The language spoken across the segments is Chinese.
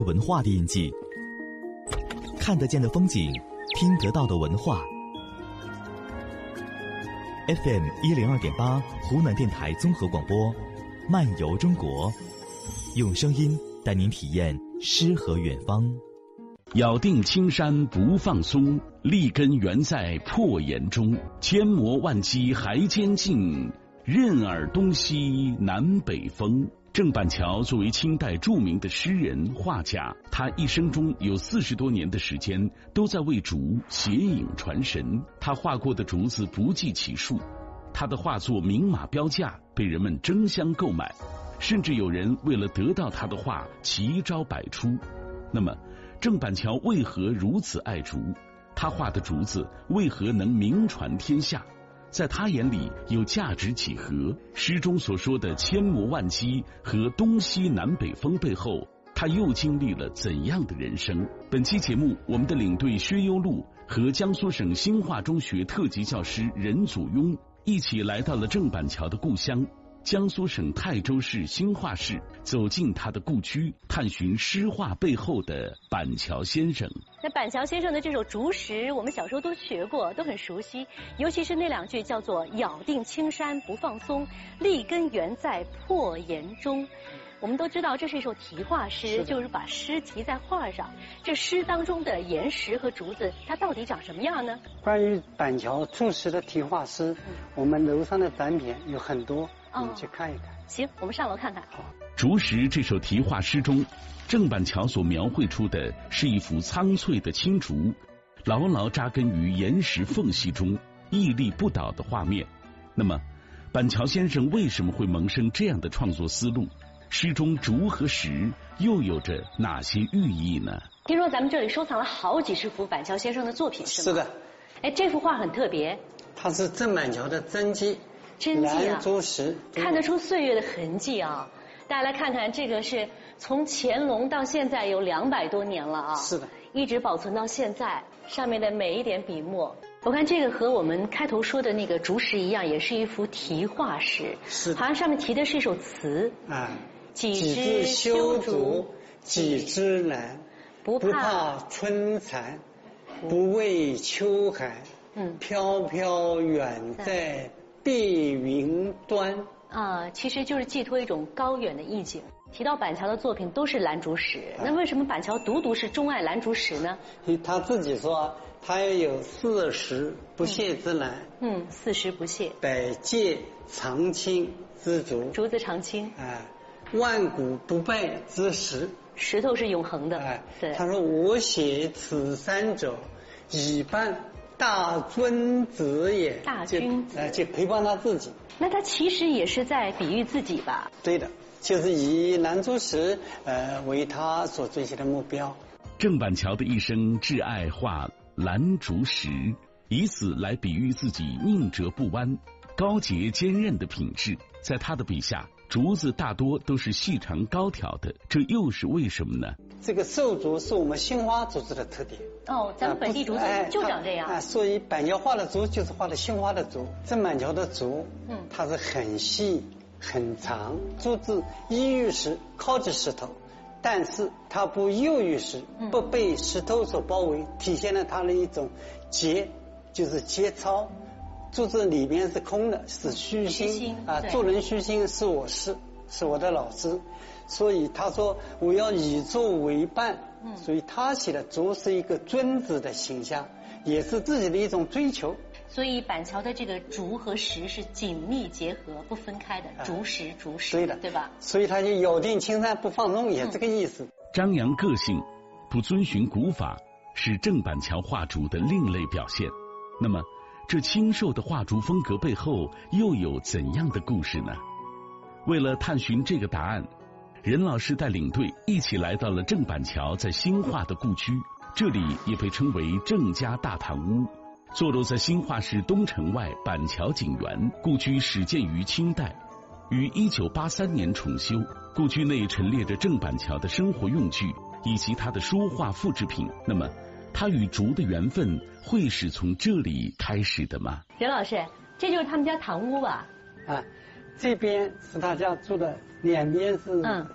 文化的印记，看得见的风景，听得到的文化。FM 102.8湖南电台综合广播，漫游中国，用声音带您体验诗和远方。 咬定青山不放松，立根原在破岩中。千磨万击还坚劲，任尔东西南北风。郑板桥作为清代著名的诗人画家，他一生中有40多年的时间都在为竹写影传神。他画过的竹子不计其数，他的画作明码标价，被人们争相购买，甚至有人为了得到他的画奇招百出。那么郑板桥为何如此爱竹？他画的竹子为何能名传天下？在他眼里有价值几何？诗中所说的千磨万击和东西南北风背后，他又经历了怎样的人生？本期节目，我们的领队薛优路和江苏省新化中学特级教师任祖庸一起来到了郑板桥的故乡江苏省泰州市新化市，走进他的故居，探寻诗画背后的板桥先生。 那板桥先生的这首《竹石》，我们小时候都学过，都很熟悉，尤其是那两句叫做“咬定青山不放松，立根原在破岩中”。我们都知道这是一首题画诗，就是把诗题在画上。这诗当中的岩石和竹子，它到底长什么样呢？ 关于板桥竹石的题画诗，我们楼上的展品有很多，我们去看一看。 行，我们上楼看看。 好， 《竹石》这首题画诗中，郑板桥所描绘出的是一幅苍翠的青竹，牢牢扎根于岩石缝隙中，屹立不倒的画面。那么，板桥先生为什么会萌生这样的创作思路？诗中竹和石又有着哪些寓意呢？ 听说咱们这里收藏了好几十幅板桥先生的作品，是吗？ 是的。 哎，这幅画很特别， 它是郑板桥的真迹， 真迹啊， 蓝竹石， 看得出岁月的痕迹啊。大家来看看，这个是从乾隆到现在有200多年了啊。 是的， 一直保存到现在，上面的每一点笔墨。我看这个和我们开头说的那个竹石一样，也是一幅题画诗。 是的， 好像上面题的是一首词啊， 几枝修竹， 几枝兰，不怕春残，不畏秋寒。飘飘远在碧云端。 其实就是寄托一种高远的意境。提到板桥的作品都是蓝竹石，那为什么板桥独独是钟爱蓝竹石呢？ 他自己说，他也有40石不谢之兰 ，40石不谢 ，100芥常青之竹， 竹子常青， 万古不败之石， 石头是永恒的。对， 他说我写此三者，以伴大君子也。 大君子就陪伴他自己。 那他其实也是在比喻自己吧？ 对的，就是以蓝竹石为他所追求的目标。 郑板桥的一生挚爱画蓝竹石，以此来比喻自己宁折不弯、高洁坚韧的品质。在他的笔下，竹子大多都是细长高挑的，这又是为什么呢？ 这个瘦竹是我们杏花竹子的特点。 咱们本地竹子就长这样。 所以板桥画的竹就是画的杏花的竹。郑板桥的竹，它是很细很长，竹子依于石，靠着石头，但是它不囿于石，不被石头所包围，体现了它的一种节，就是节操。竹子里面是空的，是虚心做人虚心是我的老师，所以他说我要以竹为伴，所以他写的竹是一个君子的形象，也是自己的一种追求。 所以板桥的这个竹和石是紧密结合不分开的，竹石竹石， 对的， 对吧？ 所以他就咬定青山不放松，也这个意思。 张扬个性，不遵循古法，是郑板桥画竹的另类表现。那么这清瘦的画竹风格背后又有怎样的故事呢？为了探寻这个答案，任老师带领队一起来到了郑板桥在新化的故居，这里也被称为郑家大堂屋，坐落在新化市东城外板桥景园。故居始建于清代，于1983年重修。故居内陈列着郑板桥的生活用具以及他的书画复制品。那么他与竹的缘分会是从这里开始的吗？ 任老师，这就是他们家堂屋吧？ 这边是他家住的，两边是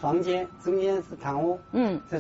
房间，中间是堂屋。